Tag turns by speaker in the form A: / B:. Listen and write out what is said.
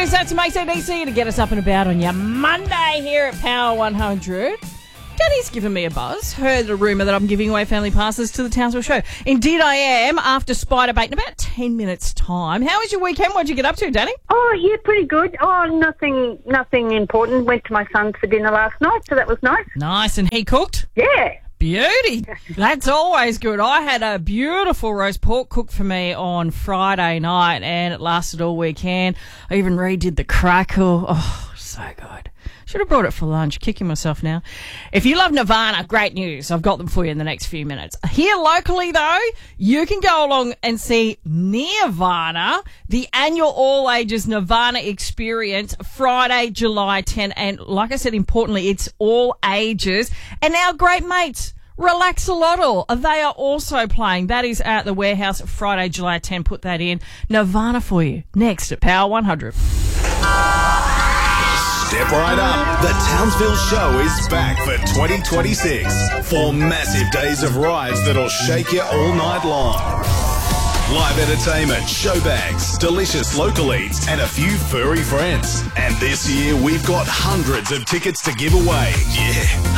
A: Tunes, that's Makes ABC to get us up and about on your Monday here at Power 100. Danny's given me a buzz. Heard a rumour that I'm giving away family passes to the Townsville show. Indeed I am, after Spider Bait in about 10 minutes' time. How was your weekend? What'd you get up to, Danny?
B: Oh, yeah, pretty good. Oh, nothing important. Went to my son's for dinner last night, so that was nice.
A: Nice, and he cooked?
B: Yeah.
A: Beauty. That's always good. I had a beautiful roast pork cooked for me on Friday night, and it lasted all weekend. I even redid the crackle. Oh, so good. Should have brought it for lunch. Kicking myself now. If you love Nirvana, great news. I've got them for you in the next few minutes. Here locally, though, you can go along and see Nirvana, the annual all-ages Nirvana experience, Friday, July 10. And like I said, importantly, it's all ages. And our great mates, Relaxolotl, they are also playing. That is at the Warehouse Friday, July 10. Put that in. Nirvana for you. Next at Power 100.
C: Step right up. The Townsville Show is back for 2026. 4 massive days of rides that'll shake you all night long. Live entertainment, show bags, delicious local eats, and a few furry friends. And this year, we've got hundreds of tickets to give away. Yeah.